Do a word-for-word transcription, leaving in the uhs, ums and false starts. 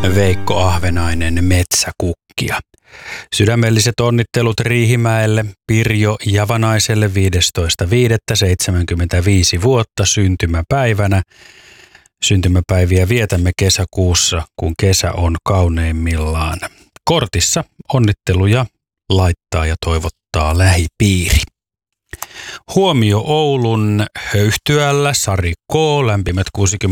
Veikko Ahvenainen Metsäkukkia. Sydämelliset onnittelut Riihimäelle Pirjo Javanaiselle viidestoista viidettä seitsemänkymmentäviisi vuotta syntymäpäivänä. Syntymäpäiviä vietämme kesäkuussa, kun kesä on kauneimmillaan. Kortissa onnitteluja laittaa ja toivottaa lähipiiri. Huomio Oulun Höyhtyällä Sari K. Lämpimät kuusikymmentä